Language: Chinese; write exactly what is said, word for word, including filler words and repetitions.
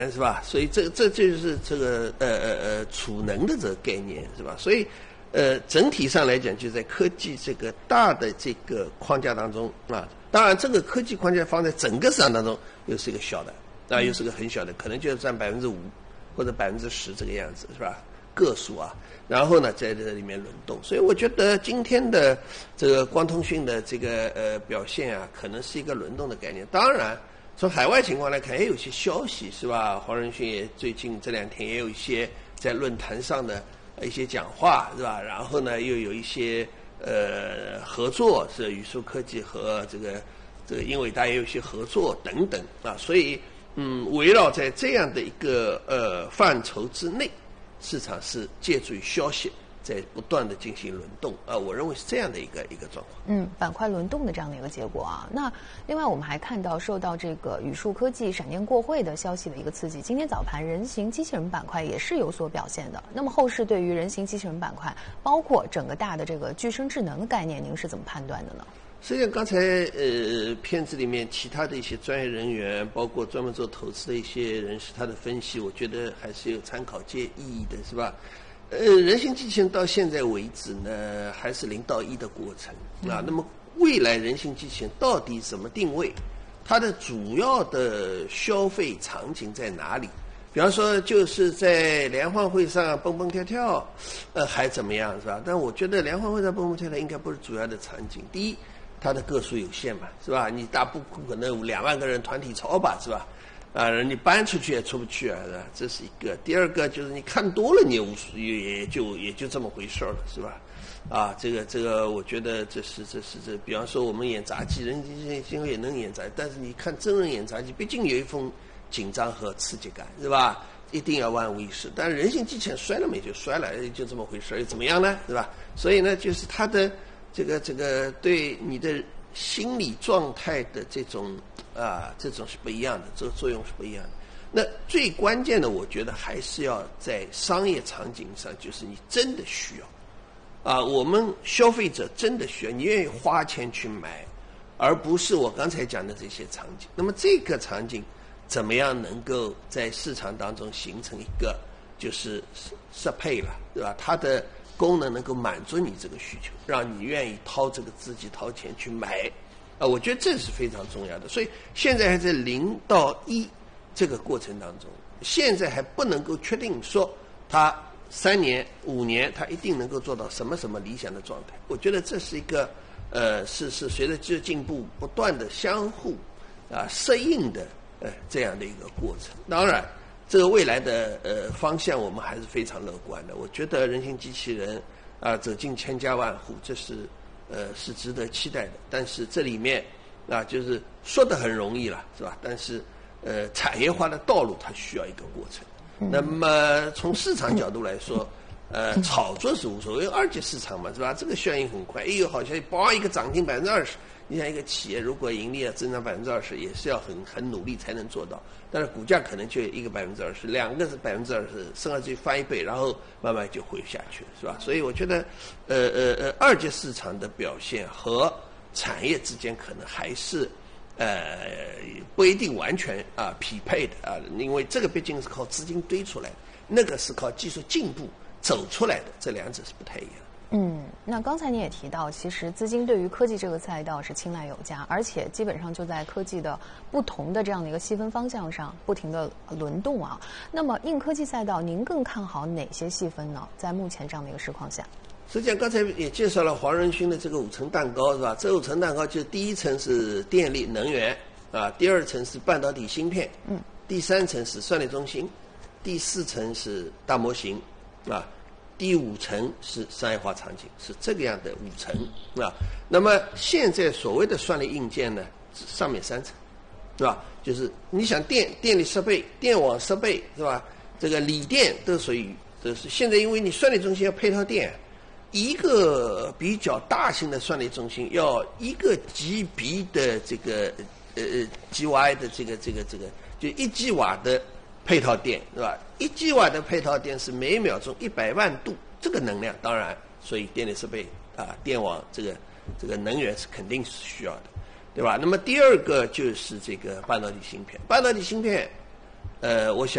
是吧？所以这这就是这个呃呃呃储能的这个概念是吧？所以呃整体上来讲，就在科技这个大的这个框架当中啊，当然这个科技框架放在整个市场当中又是一个小的，啊又是个很小的，可能就占百分之五或者百分之十这个样子是吧？个数啊，然后呢在这里面轮动，所以我觉得今天的这个光通讯的这个呃表现啊，可能是一个轮动的概念，当然。从海外情况来看，也有一些消息是吧？黄仁勋也最近这两天也有一些在论坛上的一些讲话是吧？然后呢，又有一些呃合作，是宇树科技和这个这个英伟达也有一些合作等等啊。所以嗯，围绕在这样的一个呃范畴之内，市场是借助于消息。在不断的进行轮动啊，我认为是这样的一个一个状况。 嗯，板块轮动的这样的一个结果啊。那另外我们还看到，受到这个宇树科技闪电过会的消息的一个刺激，今天早盘人形机器人板块也是有所表现的。那么后市对于人形机器人板块，包括整个大的这个具身智能的概念，您是怎么判断的呢？ 实际上，刚才呃片子里面其他的一些专业人员，包括专门做投资的一些人士，他的分析，我觉得还是有参考界意义的，是吧？呃，人形机器人到现在为止呢，还是零到一的过程啊。那么未来人形机器人到底怎么定位？它的主要的消费场景在哪里？比方说，就是在联欢会上蹦蹦跳跳，呃，还怎么样是吧？但我觉得联欢会上蹦蹦跳跳应该不是主要的场景。第一，它的个数有限嘛，是吧？你大不可能两万个人团体操吧，是吧？啊，你搬出去也出不去啊，是吧？这是一个。第二个就是你看多了，你也无所也就也就这么回事了，是吧？啊，这个这个，我觉得这是这是这，比方说我们演杂技，人机器人也能演杂技，但是你看真人演杂技，毕竟有一份紧张和刺激感，是吧？一定要万无一失。但是人形机器人摔了没就摔了，就这么回事，又怎么样呢？是吧？所以呢，就是它的这个这个对你的心理状态的这种。啊，这种是不一样的，这个作用是不一样的。那最关键的，我觉得还是要在商业场景上，就是你真的需要，啊，我们消费者真的需要，你愿意花钱去买，而不是我刚才讲的这些场景。那么这个场景怎么样能够在市场当中形成一个就是适配了，对吧？它的功能能够满足你这个需求，让你愿意掏这个自己掏钱去买。啊，我觉得这是非常重要的，所以现在还在零到一这个过程当中，现在还不能够确定说它三年、五年它一定能够做到什么什么理想的状态。我觉得这是一个呃，是是随着技术进步不断的相互啊适应的呃这样的一个过程。当然，这个未来的呃方向我们还是非常乐观的。我觉得人形机器人啊走进千家万户，这是。呃，是值得期待的，但是这里面啊，就是说的很容易了，是吧？但是呃，产业化的道路它需要一个过程。嗯、那么从市场角度来说，呃，炒作是无所谓，二级市场嘛，是吧？这个效应很快，哎呦，好像包一个涨停百分之二十，你像一个企业如果盈利要增长百分之二十，也是要很很努力才能做到。但是股价可能就一个百分之二十，两个是百分之二十，甚至翻一倍，然后慢慢就回下去了，是吧？所以我觉得，呃呃呃，二级市场的表现和产业之间可能还是呃不一定完全啊匹配的啊，因为这个毕竟是靠资金堆出来的，那个是靠技术进步走出来的，这两者是不太一样的。 嗯，那刚才你也提到，其实资金对于科技这个赛道是青睐有加，而且基本上就在科技的不同的这样的一个细分方向上不停的轮动啊。那么硬科技赛道，您更看好哪些细分呢？在目前这样的一个市况下， 实际上刚才也介绍了黄仁勋的这个五层蛋糕，是吧？这五层蛋糕就第一层是电力能源啊，第二层是半导体芯片，嗯，第三层是算力中心，第四层是大模型啊。第五层是商业化场景，是这个样的五层啊。那么现在所谓的算力硬件呢，上面三层，是吧？就是你想电电力设备、电网设备，是吧？这个锂电都属于都是现在，因为你算力中心要配套电，一个比较大型的算力中心要一个 G B 的这个呃 G Y 的这个这个这个就一 G 瓦的。配套电是吧？一 G 瓦的配套电是每秒钟一百万度，这个能量当然，所以电力设备啊、电网这个这个能源是肯定是需要的，对吧？那么第二个就是这个半导体芯片，半导体芯片呃，我想。